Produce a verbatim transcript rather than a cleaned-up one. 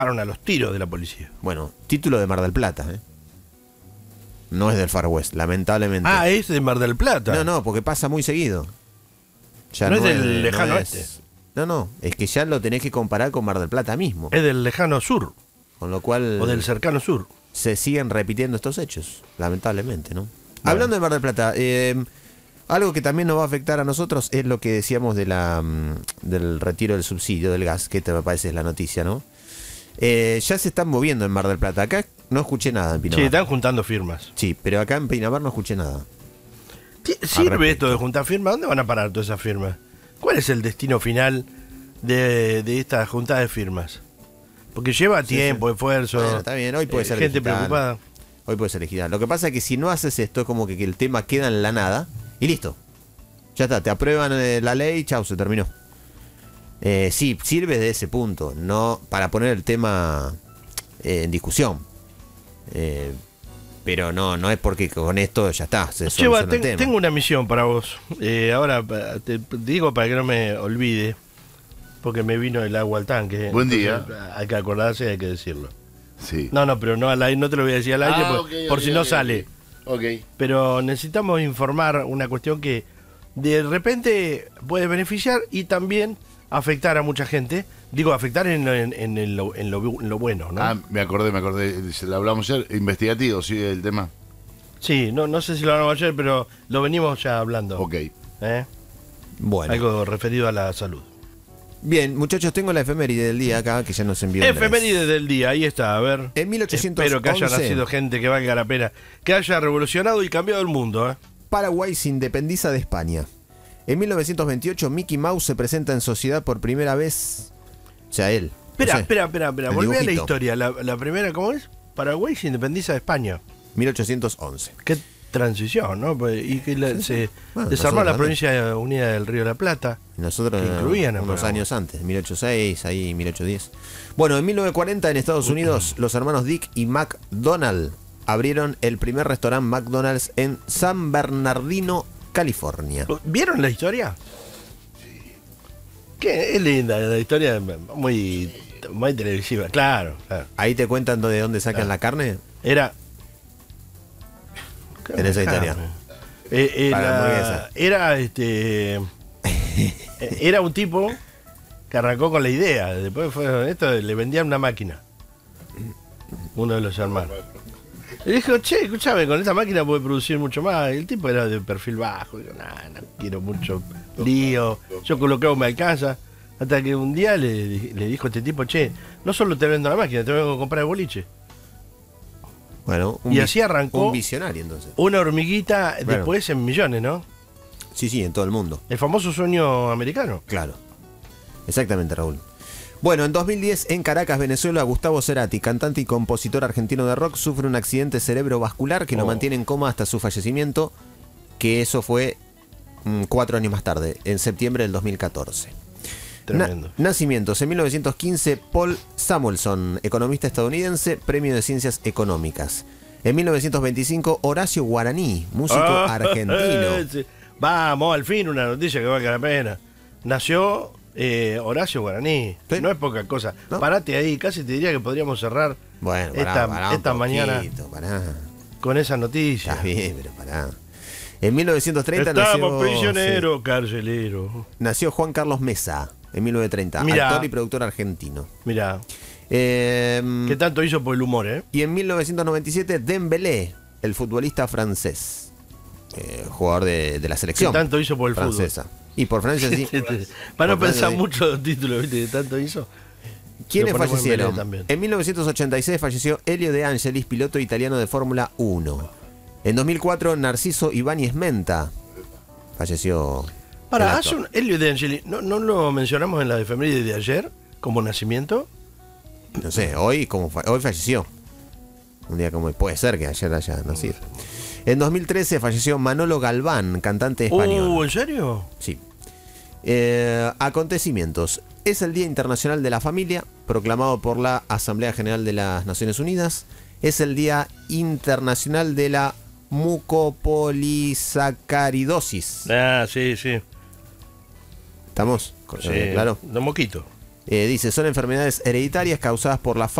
a los tiros de la policía. Bueno, título de Mar del Plata, ¿eh? No es del Far West, lamentablemente. Ah, es de Mar del Plata. No, no, porque pasa muy seguido. Ya no, no es del es, lejano no es, oeste. No, no, es que ya lo tenés que comparar con Mar del Plata mismo. Es del lejano sur. Con lo cual... O del cercano sur. Se siguen repitiendo estos hechos, lamentablemente, ¿no? Bueno. Bueno. Hablando de Mar del Plata, eh, algo que también nos va a afectar a nosotros es lo que decíamos de la del retiro del subsidio del gas, que esta me parece es la noticia, ¿no? Eh, ya se están moviendo en Mar del Plata. Acá no escuché nada en Pinamar. Sí, están juntando firmas. Sí, pero acá en Pinamar no escuché nada. ¿Sirve esto de juntar firmas? ¿Dónde van a parar todas esas firmas? ¿Cuál es el destino final de, de esta juntada de firmas? Porque lleva Sí, tiempo, sí. esfuerzo. Bueno, está bien, hoy puede eh, ser gente digital. preocupada. Hoy puede ser digital. Lo que pasa es que si no haces esto es como que, que el tema queda en la nada y listo. Ya está, te aprueban eh, la ley, chau, se terminó. Eh, sí, sirve de ese punto, no para poner el tema eh, en discusión. Eh, pero no, no es porque con esto ya está, se Cheva, soluciona el ten, tema. tengo una misión para vos. Eh, ahora te, te digo para que no me olvide, porque me vino el agua al tanque. Buen día. Entonces, hay que acordarse y hay que decirlo. Sí. No, no, pero no al aire, no te lo voy a decir al aire Ah, por, okay, por okay, si no okay, sale. Okay. Ok. Pero necesitamos informar una cuestión que de repente puede beneficiar y también afectar a mucha gente. Digo, afectar en, en, en, el- en, lo, en lo bueno, ¿no? Ah, me acordé, me acordé. Se lo hablamos ayer. Investigativo, sí, el tema. Sí, no, no sé si lo hablamos ayer, pero lo venimos ya hablando. Ok. ¿Eh? Bueno, Algo referido a la salud. bien, muchachos, tengo la efeméride del día acá que ya nos envió. Andrés. Efeméride del día, ahí está, a ver. En mil ochocientos once, Espero que haya nacido gente que valga la pena, que haya revolucionado y cambiado el mundo, ¿eh? Paraguay se independiza de España. En mil novecientos veintiocho, Mickey Mouse se presenta en sociedad por primera vez. O sea, él. Espera, no sé, espera, espera, espera. el Volví a la dibujito. historia. La, la primera, ¿cómo es? Paraguay se independiza de España. mil ochocientos once. Qué transición, ¿no? Pues, y que la- se Bueno, desarmó la nosotros provincia unida del Río de la Plata. Nosotros Que incluían a unos Paraguay. años antes, mil ochocientos seis, ahí mil ochocientos diez. Bueno, en mil novecientos cuarenta en Estados Unidos, los hermanos Dick y McDonald abrieron el primer restaurante McDonald's en San Bernardino, California. ¿Vieron la historia? Que es linda la historia, muy, muy televisiva, claro, claro. Ahí te cuentan de dónde sacan la carne. Era. En esa historia. Eh, Para la era, hamburguesa. era este. eh, era un tipo que arrancó con la idea. Después fue esto, le vendían una máquina. Uno de los hermanos. Le dijo, che, escúchame, con esta máquina puede producir mucho más. Y el tipo era de perfil bajo. Digo, nah, no quiero mucho lío. Yo con lo que hago me alcanza. Hasta que un día le, le dijo a este tipo, che, no solo te vendo la máquina, te vengo a comprar el boliche. Bueno, un Y vi- así arrancó. Un visionario entonces. Una hormiguita Bueno. después en millones, ¿no? Sí, sí, en todo el mundo. El famoso sueño americano. Claro. Exactamente, Raúl. Bueno, en dos mil diez, en Caracas, Venezuela, Gustavo Cerati, cantante y compositor argentino de rock, sufre un accidente cerebrovascular que lo Oh. mantiene en coma hasta su fallecimiento, que eso fue mm, cuatro años más tarde, en septiembre del dos mil catorce. Tremendo. Na- nacimientos. En mil novecientos quince, Paul Samuelson, economista estadounidense, premio de ciencias económicas. En mil novecientos veinticinco, Horacio Guaraní, músico Ah, argentino. sí. Vamos, al fin una noticia que valga la pena. Nació eh, Horacio Guaraní. Sí. No es poca cosa. ¿No? Parate ahí, casi te diría que podríamos cerrar Bueno, pará, esta, pará un esta mañana poquito, pará. con esa noticia. Está bien, pero pará. En mil novecientos treinta Estamos nació, prisioneros, carcelero. sí, nació Juan Carlos Mesa, en mil novecientos treinta, Mirá. actor y productor argentino. Mirá, Eh, ¿qué tanto hizo por el humor, eh? y en mil novecientos noventa y siete, Dembélé, el futbolista francés, eh, jugador de, de la ¿Qué selección tanto hizo por el francesa. Y por Francia sí. fútbol? Para no Por pensar Francia, sí. mucho los títulos, ¿viste? ¿Qué tanto hizo? ¿Quiénes Lo ponemos en fallecieron? Belén también. En mil novecientos ochenta y seis falleció Elio De Angelis, piloto italiano de Fórmula uno. En dos mil cuatro, Narciso Ibáñez Menta falleció. el Para, actor. hace un Elio de Angeli, ¿no, ¿no lo mencionamos en la efeméride de ayer como nacimiento? No sé, hoy, como fa- hoy falleció. Un día como hoy. Puede ser que ayer haya nacido. En dos mil trece falleció Manolo Galván, cantante español. Uh, ¿en serio? Sí. Eh, acontecimientos. Es el Día Internacional de la Familia, proclamado por la Asamblea General de las Naciones Unidas. Es el Día Internacional de la Mucopolisacaridosis. Ah, sí, sí. ¿Estamos? Sí, Eh, claro. De moquito. Eh, dice, son enfermedades hereditarias causadas por la